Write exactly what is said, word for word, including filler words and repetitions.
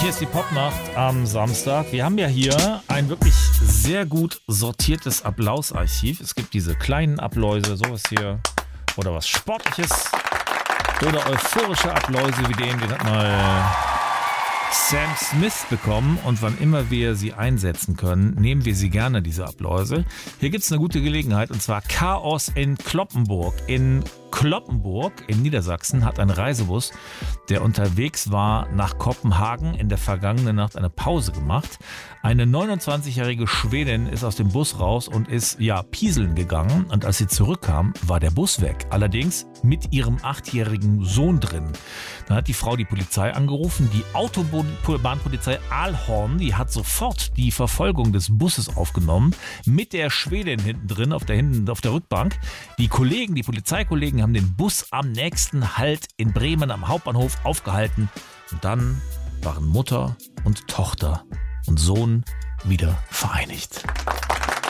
Hier ist die Popnacht am Samstag. Wir haben ja hier ein wirklich sehr gut sortiertes Applausarchiv. Es gibt diese kleinen Appläuse, sowas hier, oder was Sportliches, oder euphorische Appläuse wie den, den hat mal Sam Smith bekommen. Und wann immer wir sie einsetzen können, nehmen wir sie gerne, diese Appläuse. Hier gibt es eine gute Gelegenheit, und zwar Chaos in Cloppenburg. In Cloppenburg in Niedersachsen hat ein Reisebus, der unterwegs war nach Kopenhagen, in der vergangenen Nacht eine Pause gemacht. Eine neunundzwanzigjährige Schwedin ist aus dem Bus raus und ist, ja, pieseln gegangen. Und als sie zurückkam, war der Bus weg. Allerdings mit ihrem achtjährigen Sohn drin. Dann hat die Frau die Polizei angerufen. Die Autobahnpolizei Aalhorn, die hat sofort die Verfolgung des Busses aufgenommen. Mit der Schwedin hinten drin, auf der, hinten, auf der Rückbank. Die Kollegen, die Polizeikollegen haben den Bus am nächsten Halt in Bremen am Hauptbahnhof aufgehalten. Und dann waren Mutter und Tochter und Sohn wieder vereinigt.